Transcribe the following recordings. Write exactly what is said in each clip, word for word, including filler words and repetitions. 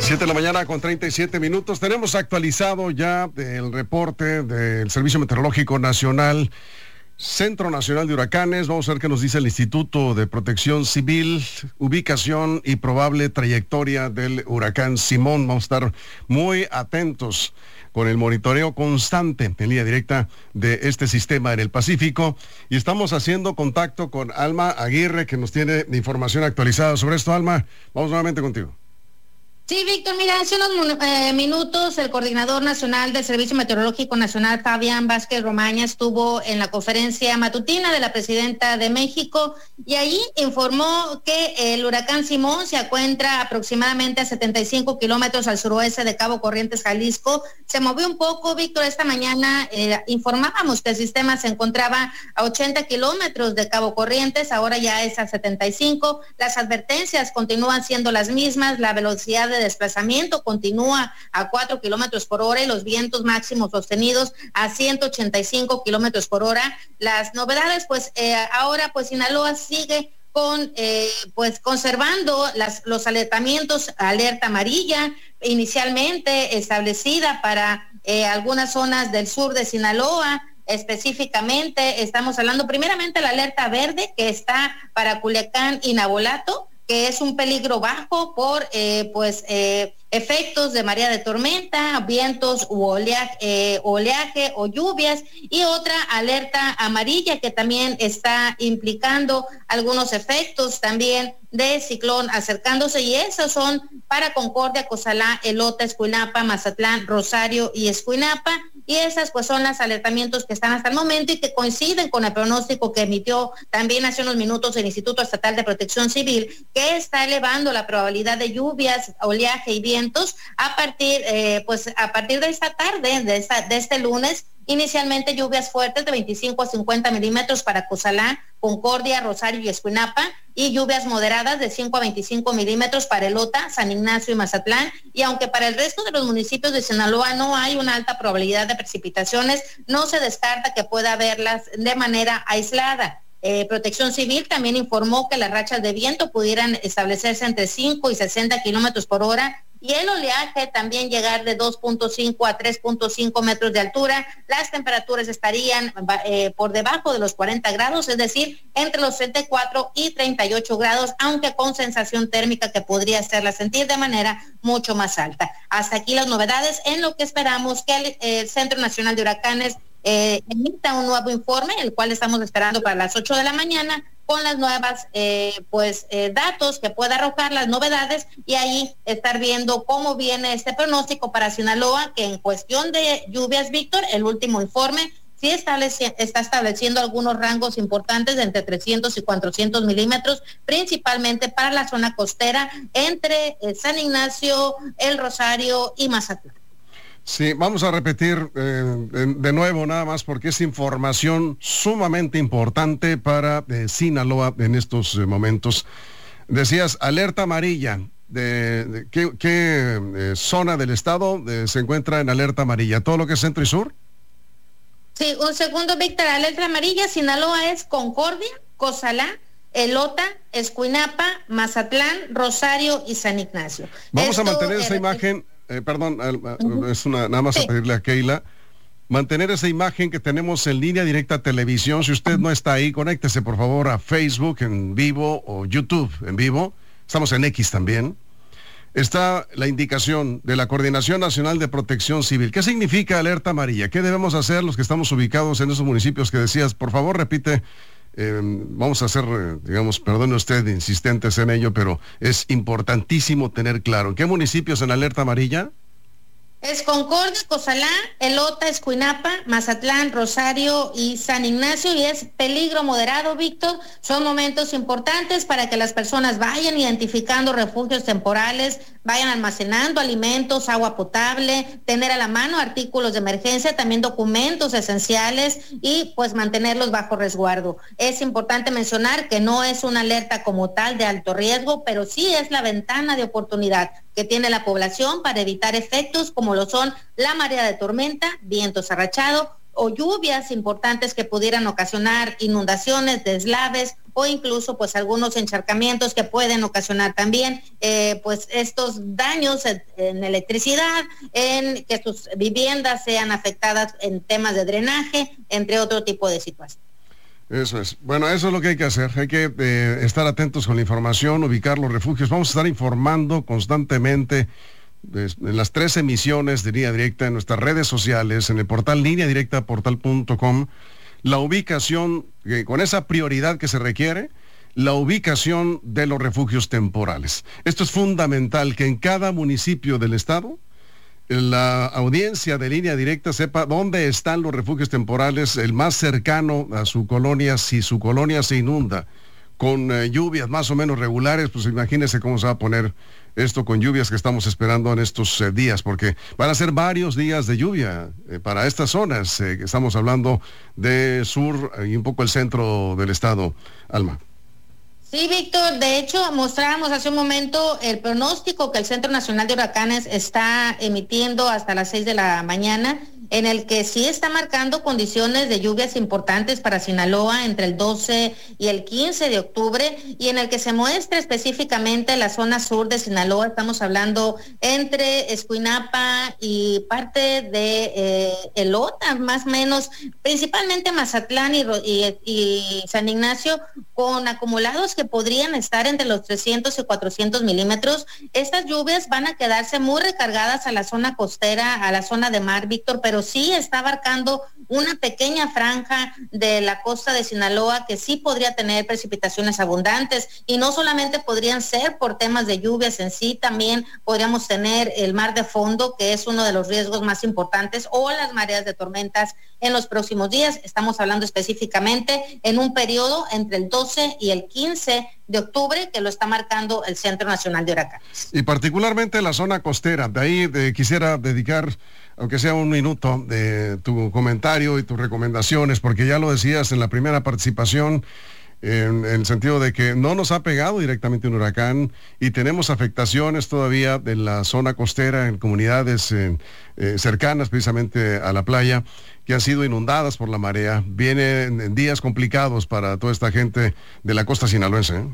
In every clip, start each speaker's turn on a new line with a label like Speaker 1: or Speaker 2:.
Speaker 1: siete de la mañana con treinta y siete minutos. Tenemos actualizado ya el reporte del Servicio Meteorológico Nacional, Centro Nacional de Huracanes. Vamos a ver qué nos dice el Instituto de Protección Civil, ubicación y probable trayectoria del huracán Simón. Vamos a estar muy atentos con el monitoreo constante en línea directa de este sistema en el Pacífico. Y estamos haciendo contacto con Alma Aguirre, que nos tiene información actualizada sobre esto. Alma, vamos nuevamente contigo.
Speaker 2: Sí, Víctor, mira, hace unos eh, minutos el coordinador nacional del Servicio Meteorológico Nacional, Fabián Vázquez Romaña, estuvo en la conferencia matutina de la presidenta de México y ahí informó que el huracán Simón se encuentra aproximadamente a setenta y cinco kilómetros al suroeste de Cabo Corrientes, Jalisco. Se movió un poco, Víctor, esta mañana eh, informábamos que el sistema se encontraba a ochenta kilómetros de Cabo Corrientes, ahora ya es a setenta y cinco. Las advertencias continúan siendo las mismas, la velocidad de de desplazamiento continúa a cuatro kilómetros por hora y los vientos máximos sostenidos a ciento ochenta y cinco kilómetros por hora. Las novedades, pues eh, ahora pues Sinaloa sigue con eh, pues conservando las, los alertamientos, alerta amarilla inicialmente establecida para eh, algunas zonas del sur de Sinaloa. Específicamente estamos hablando primeramente la alerta verde que está para Culiacán y Navolato, que es un peligro bajo por eh, pues eh, efectos de marea de tormenta, vientos u oleaje, eh, oleaje o lluvias, y otra alerta amarilla que también está implicando algunos efectos también de ciclón acercándose, y esos son para Concordia, Cozalá, Elota, Escuinapa, Mazatlán, Rosario y Escuinapa, y esas pues son los alertamientos que están hasta el momento y que coinciden con el pronóstico que emitió también hace unos minutos el Instituto Estatal de Protección Civil, que está elevando la probabilidad de lluvias, oleaje y vientos a partir eh, pues a partir de esta tarde, de, esta, de este lunes. Inicialmente lluvias fuertes de veinticinco a cincuenta milímetros para Cozalá, Concordia, Rosario y Escuinapa, y lluvias moderadas de cinco a veinticinco milímetros para Elota, San Ignacio y Mazatlán. Y aunque para el resto de los municipios de Sinaloa no hay una alta probabilidad de precipitaciones, no se descarta que pueda haberlas de manera aislada. Eh, Protección Civil también informó que las rachas de viento pudieran establecerse entre cinco y sesenta kilómetros por hora, y el oleaje también llegar de dos punto cinco a tres punto cinco metros de altura. Las temperaturas estarían eh, por debajo de los cuarenta grados, es decir, entre los treinta y cuatro y treinta y ocho grados, aunque con sensación térmica que podría hacerla sentir de manera mucho más alta. Hasta aquí las novedades en lo que esperamos que el, el Centro Nacional de Huracanes eh, emita un nuevo informe, el cual estamos esperando para las ocho de la mañana, con las nuevas eh, pues eh, datos que pueda arrojar, las novedades, y ahí estar viendo cómo viene este pronóstico para Sinaloa, que en cuestión de lluvias, Víctor, el último informe sí estableci- está estableciendo algunos rangos importantes de entre trescientos y cuatrocientos milímetros, principalmente para la zona costera entre eh, San Ignacio, El Rosario y Mazatlán.
Speaker 1: Sí, vamos a repetir eh, de, de nuevo nada más porque es información sumamente importante para eh, Sinaloa en estos eh, momentos. Decías, alerta amarilla. De, de, ¿Qué, qué eh, zona del estado eh, se encuentra en alerta amarilla? ¿Todo lo que es centro y sur?
Speaker 2: Sí, un segundo, Víctor. Alerta amarilla, Sinaloa es Concordia, Cozalá, Elota, Escuinapa, Mazatlán, Rosario y San Ignacio.
Speaker 1: Vamos
Speaker 2: Esto,
Speaker 1: a mantener esa
Speaker 2: eh,
Speaker 1: imagen... Eh, perdón,
Speaker 2: uh-huh.
Speaker 1: es una, nada más sí. a pedirle a Keila, mantener esa imagen que tenemos en línea directa a televisión. Si usted no está ahí, conéctese por favor a Facebook en vivo o YouTube en vivo. Estamos en X también. Está la indicación de la Coordinación Nacional de Protección Civil. ¿Qué significa alerta amarilla? ¿Qué debemos hacer los que estamos ubicados en esos municipios que decías? Por favor, repite. Eh, vamos a ser, eh, digamos, perdone usted, insistentes en ello, pero es importantísimo tener claro. ¿En qué municipios en alerta amarilla?
Speaker 2: Es Concordia, Cozalá, Elota, Escuinapa, Mazatlán, Rosario y San Ignacio, y es peligro moderado, Víctor. Son momentos importantes para que las personas vayan identificando refugios temporales, vayan almacenando alimentos, agua potable, tener a la mano artículos de emergencia, también documentos esenciales, y pues mantenerlos bajo resguardo. Es importante mencionar que no es una alerta como tal de alto riesgo, pero sí es la ventana de oportunidad que tiene la población para evitar efectos como lo son la marea de tormenta, vientos arrachados o lluvias importantes que pudieran ocasionar inundaciones, deslaves o incluso pues algunos encharcamientos que pueden ocasionar también eh, pues estos daños en, en electricidad, en que sus viviendas sean afectadas en temas de drenaje, entre otro tipo de situaciones.
Speaker 1: Eso es. Bueno, eso es lo que hay que hacer. Hay que eh, estar atentos con la información, ubicar los refugios. Vamos a estar informando constantemente de, en las tres emisiones de Línea Directa, en nuestras redes sociales, en el portal línea directa portal punto com, la ubicación, eh, con esa prioridad que se requiere, la ubicación de los refugios temporales. Esto es fundamental, que en cada municipio del estado la audiencia de Línea Directa sepa dónde están los refugios temporales, el más cercano a su colonia. Si su colonia se inunda con eh, lluvias más o menos regulares, pues imagínense cómo se va a poner esto con lluvias que estamos esperando en estos eh, días, porque van a ser varios días de lluvia eh, para estas zonas, eh, que estamos hablando de sur y un poco el centro del estado. Alma.
Speaker 2: Sí, Víctor, de hecho mostrábamos hace un momento el pronóstico que el Centro Nacional de Huracanes está emitiendo hasta las seis de la mañana, en el que sí está marcando condiciones de lluvias importantes para Sinaloa entre el doce y el quince de octubre, y en el que se muestra específicamente la zona sur de Sinaloa. Estamos hablando entre Escuinapa y parte de eh, Elota, más o menos, principalmente Mazatlán y, y, y San Ignacio, con acumulados que podrían estar entre los trescientos y cuatrocientos milímetros. Estas lluvias van a quedarse muy recargadas a la zona costera, a la zona de mar, Víctor, pero sí está abarcando una pequeña franja de la costa de Sinaloa que sí podría tener precipitaciones abundantes, y no solamente podrían ser por temas de lluvias en sí, también podríamos tener el mar de fondo, que es uno de los riesgos más importantes, o las mareas de tormentas en los próximos días. Estamos hablando específicamente en un periodo entre el doce y el quince de octubre, que lo está marcando el Centro Nacional de Huracanes.
Speaker 1: Y particularmente la zona costera. De ahí de, quisiera dedicar, aunque sea un minuto, de tu comentario y tus recomendaciones, porque ya lo decías en la primera participación, en, en el sentido de que no nos ha pegado directamente un huracán y tenemos afectaciones todavía de la zona costera en comunidades eh, eh, cercanas precisamente a la playa, que han sido inundadas por la marea. Vienen en días complicados para toda esta gente de la costa sinaloense, ¿eh?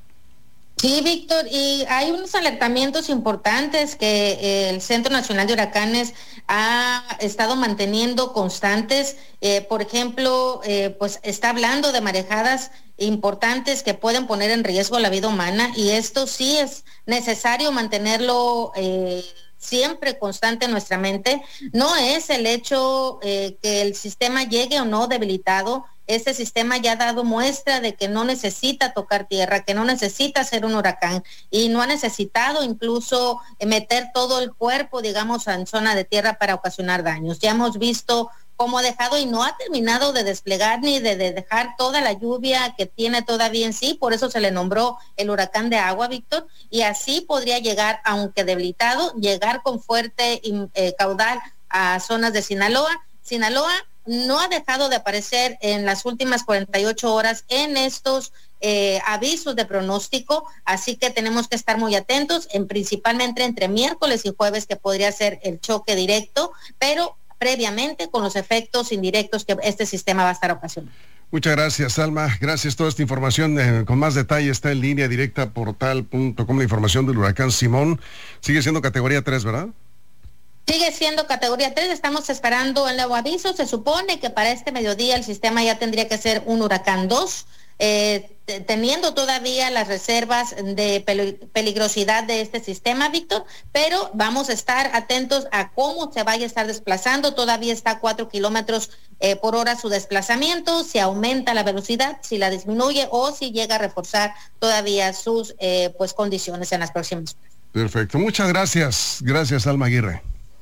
Speaker 2: Sí, Víctor, y hay unos alertamientos importantes que el Centro Nacional de Huracanes ha estado manteniendo constantes. Eh, por ejemplo, eh, pues está hablando de marejadas importantes que pueden poner en riesgo la vida humana, y esto sí es necesario mantenerlo eh, siempre constante en nuestra mente. No es el hecho eh, que el sistema llegue o no debilitado. Este sistema ya ha dado muestra de que no necesita tocar tierra, que no necesita ser un huracán, y no ha necesitado incluso meter todo el cuerpo, digamos, en zona de tierra para ocasionar daños. Ya hemos visto cómo ha dejado y no ha terminado de desplegar ni de, de dejar toda la lluvia que tiene todavía en sí. Por eso se le nombró el huracán de agua, Víctor, y así podría llegar, aunque debilitado, llegar con fuerte eh, caudal a zonas de Sinaloa. Sinaloa no ha dejado de aparecer en las últimas cuarenta y ocho horas en estos eh, avisos de pronóstico, así que tenemos que estar muy atentos, en principalmente entre miércoles y jueves, que podría ser el choque directo, pero previamente con los efectos indirectos que este sistema va a estar ocasionando.
Speaker 1: Muchas gracias, Alma. Gracias. Toda esta información eh, con más detalle está en línea directa portal punto com. La información del huracán Simón sigue siendo categoría tres, ¿verdad?
Speaker 2: Sigue siendo categoría tres, estamos esperando el nuevo aviso. Se supone que para este mediodía el sistema ya tendría que ser un huracán dos, eh, t- teniendo todavía las reservas de pel- peligrosidad de este sistema, Víctor, pero vamos a estar atentos a cómo se vaya a estar desplazando. Todavía está a cuatro kilómetros eh, por hora su desplazamiento, si aumenta la velocidad, si la disminuye o si llega a reforzar todavía sus eh, pues condiciones en las próximas horas.
Speaker 1: Perfecto, muchas gracias. Gracias, Alma Aguirre.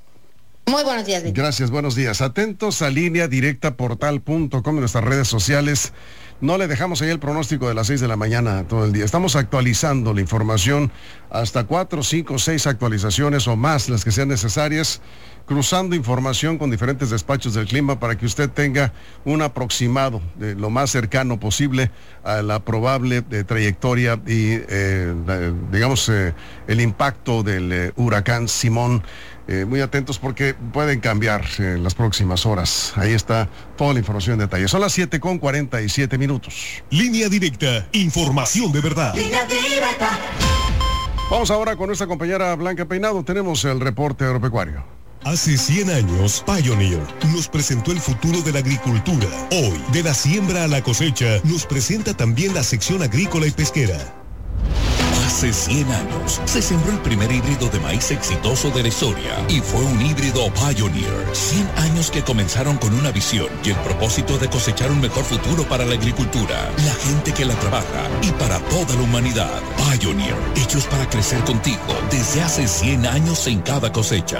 Speaker 2: Muy buenos días, Víctor.
Speaker 1: Gracias, buenos días. Atentos a línea directa portal punto com, en nuestras redes sociales. No le dejamos ahí el pronóstico de las seis de la mañana todo el día. Estamos actualizando la información hasta cuatro, cinco, seis actualizaciones o más, las que sean necesarias. cruzando información con diferentes despachos del clima para que usted tenga un aproximado de lo más cercano posible a la probable eh, trayectoria y, eh, la, digamos, eh, el impacto del eh, huracán Simón. Eh, muy atentos porque pueden cambiar en las próximas horas. Ahí está toda la información en detalle. Son las siete con cuarenta y siete minutos.
Speaker 3: Línea Directa, información de verdad.
Speaker 4: Línea Directa.
Speaker 1: Vamos ahora con nuestra compañera Blanca Peinado. Tenemos el reporte agropecuario.
Speaker 3: Hace cien años, Pioneer nos presentó el futuro de la agricultura. Hoy, de la siembra a la cosecha, nos presenta también la sección agrícola y pesquera.
Speaker 5: Hace cien años se sembró el primer híbrido de maíz exitoso de la historia y fue un híbrido Pioneer. cien años que comenzaron con una visión y el propósito de cosechar un mejor futuro para la agricultura, la gente que la trabaja y para toda la humanidad. Pioneer, hechos para crecer contigo desde hace cien años en cada cosecha.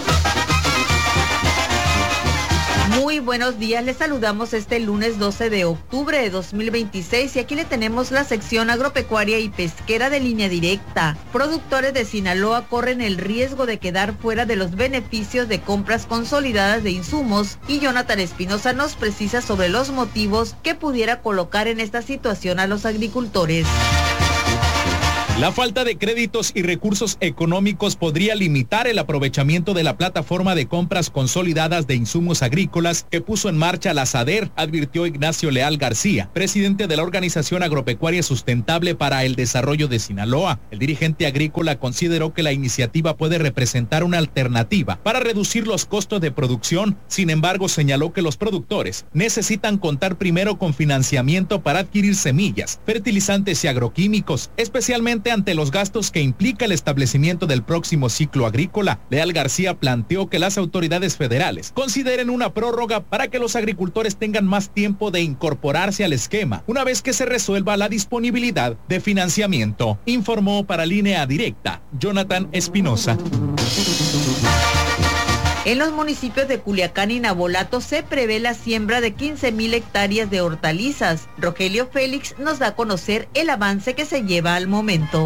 Speaker 6: Muy buenos días, les saludamos este lunes doce de octubre de dos mil veintiséis y aquí le tenemos la sección agropecuaria y pesquera de Línea Directa. Productores de Sinaloa corren el riesgo de quedar fuera de los beneficios de compras consolidadas de insumos y Jonathan Espinosa nos precisa sobre los motivos que pudiera colocar en esta situación a los agricultores.
Speaker 7: La falta de créditos y recursos económicos podría limitar el aprovechamiento de la plataforma de compras consolidadas de insumos agrícolas que puso en marcha la SADER, advirtió Ignacio Leal García, presidente de la Organización Agropecuaria Sustentable para el Desarrollo de Sinaloa. El dirigente agrícola consideró que la iniciativa puede representar una alternativa para reducir los costos de producción. Sin embargo, señaló que los productores necesitan contar primero con financiamiento para adquirir semillas, fertilizantes y agroquímicos, especialmente ante los gastos que implica el establecimiento del próximo ciclo agrícola. Leal García planteó que las autoridades federales consideren una prórroga para que los agricultores tengan más tiempo de incorporarse al esquema, una vez que se resuelva la disponibilidad de financiamiento. Informó para Línea Directa, Jonathan Espinosa.
Speaker 6: En los municipios de Culiacán y Navolato se prevé la siembra de quince mil hectáreas de hortalizas. Rogelio Félix nos da a conocer el avance que se lleva al momento.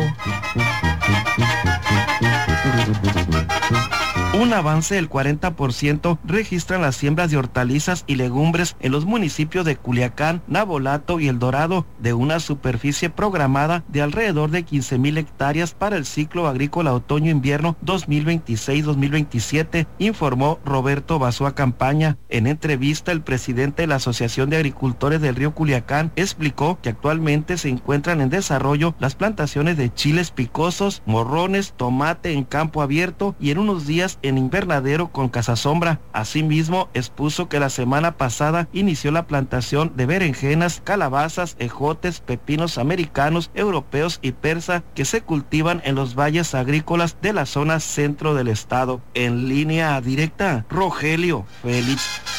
Speaker 8: Un avance del cuarenta por ciento registran las siembras de hortalizas y legumbres en los municipios de Culiacán, Navolato y El Dorado, de una superficie programada de alrededor de quince mil hectáreas para el ciclo agrícola otoño-invierno dos mil veintiséis dos mil veintisiete, informó Roberto Basúa Campaña. En entrevista, el presidente de la Asociación de Agricultores del Río Culiacán explicó que actualmente se encuentran en desarrollo las plantaciones de chiles picosos, morrones, tomate en campo abierto y en unos días en invernadero con casasombra. Asimismo, expuso que la semana pasada inició la plantación de berenjenas, calabazas, ejotes, pepinos americanos, europeos y persa que se cultivan en los valles agrícolas de la zona centro del estado. En Línea Directa, Rogelio Félix.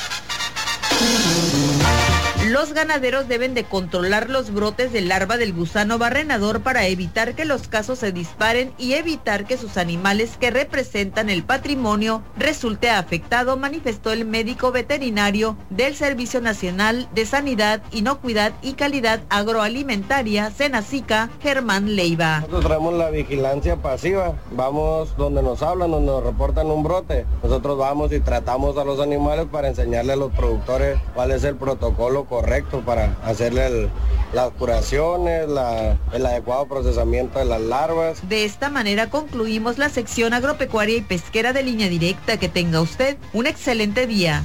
Speaker 6: Los ganaderos deben de controlar los brotes de larva del gusano barrenador para evitar que los casos se disparen y evitar que sus animales que representan el patrimonio resulte afectado, manifestó el médico veterinario del Servicio Nacional de Sanidad, Inocuidad y Calidad Agroalimentaria, Senacica, Germán Leiva.
Speaker 9: Nosotros traemos la vigilancia pasiva, vamos donde nos hablan, donde nos reportan un brote. Nosotros vamos y tratamos a los animales para enseñarle a los productores cuál es el protocolo correcto para hacerle el, las curaciones, la, el adecuado procesamiento de las larvas.
Speaker 6: De esta manera concluimos la sección agropecuaria y pesquera de Línea Directa. Que tenga usted un excelente día.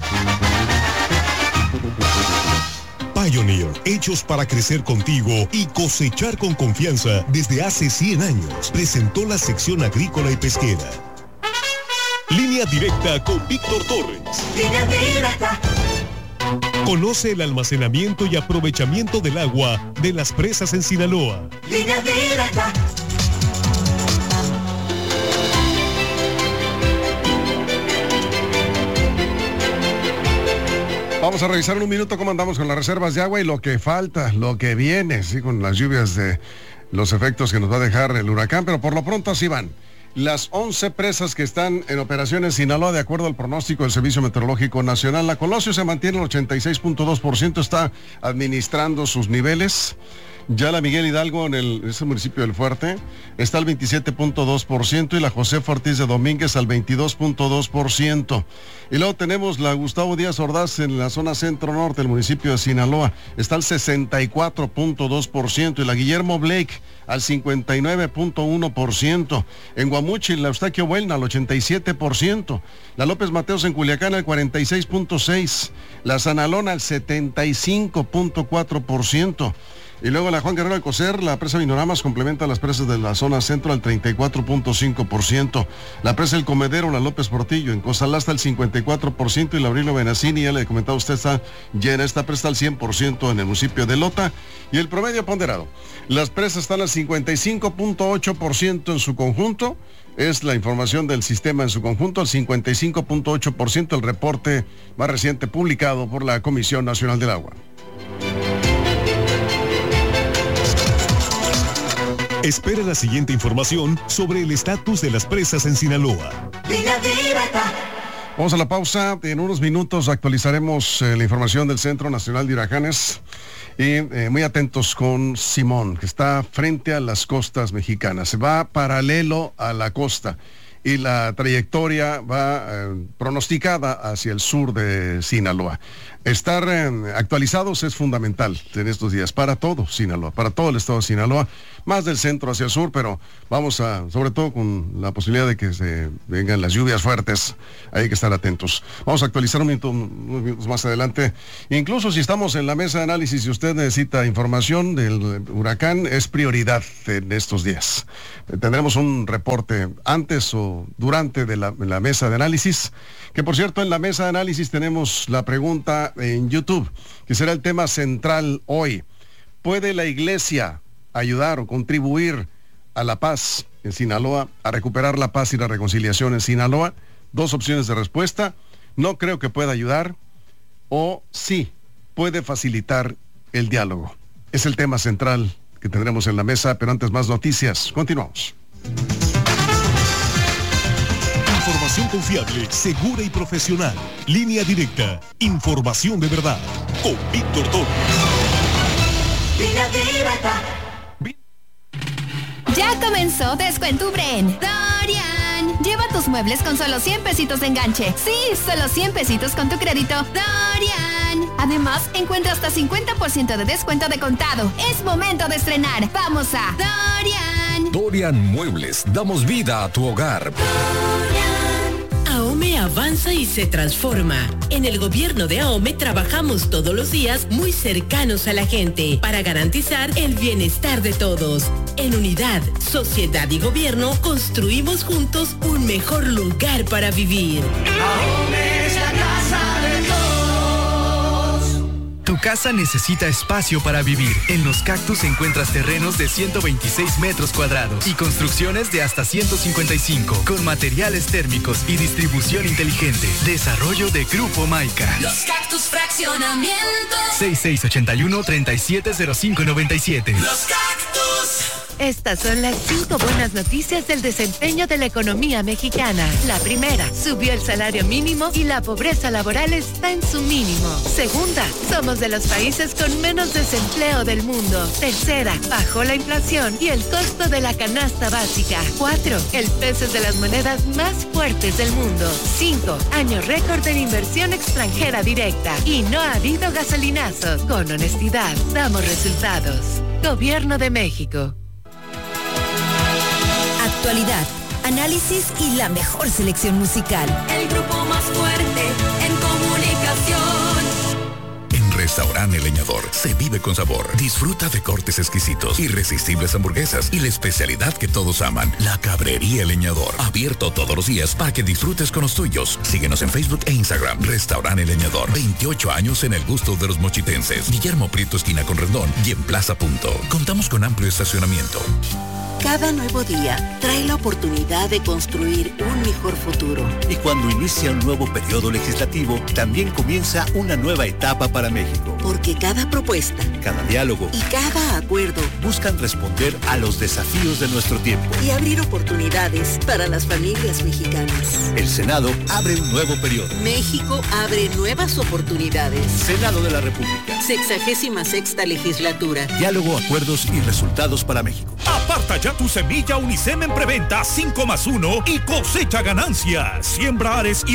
Speaker 3: Pioneer, hechos para crecer contigo y cosechar con confianza desde hace cien años, presentó la sección agrícola y pesquera. Línea Directa con Víctor Torres.
Speaker 4: Línea Directa.
Speaker 3: Conoce el almacenamiento y aprovechamiento del agua de las presas en Sinaloa.
Speaker 4: Línea Directa.
Speaker 1: Vamos a revisar en un minuto cómo andamos con las reservas de agua y lo que falta, lo que viene, sí, con las lluvias de los efectos que nos va a dejar el huracán, pero por lo pronto así van. Las once presas que están en operación en Sinaloa, de acuerdo al pronóstico del Servicio Meteorológico Nacional. La Colosio se mantiene al ochenta y seis punto dos por ciento, está administrando sus niveles. Ya la Miguel Hidalgo, en el, ese municipio del Fuerte, está al veintisiete punto dos por ciento y la José Ortiz de Domínguez al veintidós punto dos por ciento. Y luego tenemos la Gustavo Díaz Ordaz en la zona centro-norte del municipio de Sinaloa, está al sesenta y cuatro punto dos por ciento y la Guillermo Blake al cincuenta y nueve punto uno por ciento. En Guamuchi, la Eustaquio Buelna al ochenta y siete por ciento. La López Mateos en Culiacán al cuarenta y seis punto seis por ciento. La Sanalona al setenta y cinco punto cuatro por ciento. Y luego la Juan Guerrero de Coser, la presa Vinoramas complementa las presas de la zona centro al treinta y cuatro punto cinco por ciento. La presa El Comedero, la López Portillo, en Cozalá está al cincuenta y cuatro por ciento y la Abrilo Benacini, ya le he comentado a usted, está llena, esta presa al cien por ciento en el municipio de Lota. Y el promedio ponderado, las presas están al cincuenta y cinco punto ocho por ciento en su conjunto, es la información del sistema en su conjunto, al cincuenta y cinco punto ocho por ciento el reporte más reciente publicado por la Comisión Nacional del Agua.
Speaker 3: Espera la siguiente información sobre el estatus de las presas en Sinaloa.
Speaker 4: Línea directa.
Speaker 1: Vamos a la pausa. En unos minutos actualizaremos eh, la información del Centro Nacional de Huracanes. Y eh, muy atentos con Simón, que está frente a las costas mexicanas. Se va paralelo a la costa y la trayectoria va eh, pronosticada hacia el sur de Sinaloa. Estar eh, actualizados es fundamental en estos días para todo Sinaloa, para todo el estado de Sinaloa, más del centro hacia el sur, pero vamos a, sobre todo con la posibilidad de que se vengan las lluvias fuertes, hay que estar atentos. Vamos a actualizar un minuto, unos minutos más adelante. Incluso si estamos en la mesa de análisis y usted necesita información del huracán, es prioridad en estos días. Tendremos un reporte antes o durante de la, de la mesa de análisis, que por cierto en la mesa de análisis tenemos la pregunta en YouTube, que será el tema central hoy. ¿Puede la iglesia ayudar o contribuir a la paz en Sinaloa, a recuperar la paz y la reconciliación en Sinaloa? Dos opciones de respuesta: no creo que pueda ayudar, o sí, puede facilitar el diálogo. Es el tema central que tendremos en la mesa, pero antes más noticias. Continuamos.
Speaker 3: Información confiable, segura y profesional. Línea directa. Información de verdad. Con Víctor Torres.
Speaker 4: Línea directa.
Speaker 10: Ya comenzó Descuentubre en Dorian. Lleva tus muebles con solo cien pesitos de enganche. Sí, solo cien pesitos con tu crédito Dorian. Además, encuentra hasta cincuenta por ciento de descuento de contado. Es momento de estrenar. Vamos a Dorian.
Speaker 5: Dorian Muebles. Damos vida a tu hogar.
Speaker 11: AOME avanza y se transforma. En el gobierno de AOME trabajamos todos los días muy cercanos a la gente para garantizar el bienestar de todos. En unidad, sociedad y gobierno construimos juntos un mejor lugar para vivir.
Speaker 4: AOME es la casa de todos.
Speaker 12: Tu casa necesita espacio para vivir. En Los Cactus encuentras terrenos de ciento veintiséis metros cuadrados y construcciones de hasta ciento cincuenta y cinco, con materiales térmicos y distribución inteligente. Desarrollo de Grupo Maica.
Speaker 4: Los Cactus Fraccionamiento.
Speaker 12: seis seis ocho uno, tres siete cero cinco nueve siete.
Speaker 4: Los Cactus.
Speaker 13: Estas son las cinco buenas noticias del desempeño de la economía mexicana. La primera, subió el salario mínimo y la pobreza laboral está en su mínimo. Segunda, somos de los países con menos desempleo del mundo. Tercera, bajó la inflación y el costo de la canasta básica. Cuatro, el peso es de las monedas más fuertes del mundo. Cinco, año récord en inversión extranjera directa. Y no ha habido gasolinazos. Con honestidad, damos resultados. Gobierno de México.
Speaker 10: Actualidad, análisis y la mejor selección musical.
Speaker 4: El grupo más fuerte en comunicación.
Speaker 5: En Restaurante El Leñador se vive con sabor. Disfruta de cortes exquisitos, irresistibles hamburguesas y la especialidad que todos aman, la Cabrería El Leñador. Abierto todos los días para que disfrutes con los tuyos. Síguenos en Facebook e Instagram. Restaurante El Leñador. veintiocho años en el gusto de los mochitenses. Guillermo Prieto, esquina con Rendón, y en Plaza Punto. Contamos con amplio estacionamiento.
Speaker 14: Cada nuevo día trae la oportunidad de construir un mejor futuro.
Speaker 15: Y cuando inicia un nuevo periodo legislativo, también comienza una nueva etapa para México.
Speaker 14: Porque cada propuesta,
Speaker 15: cada diálogo
Speaker 14: y cada acuerdo
Speaker 15: buscan responder a los desafíos de nuestro tiempo
Speaker 14: y abrir oportunidades para las familias mexicanas.
Speaker 15: El Senado abre un nuevo periodo.
Speaker 14: México abre nuevas oportunidades.
Speaker 15: Senado de la República.
Speaker 14: Sexagésima sexta legislatura.
Speaker 15: Diálogo, acuerdos y resultados para México.
Speaker 16: Aparta ya tu semilla Unicem en preventa cinco más uno y cosecha ganancias. Siembra Ares y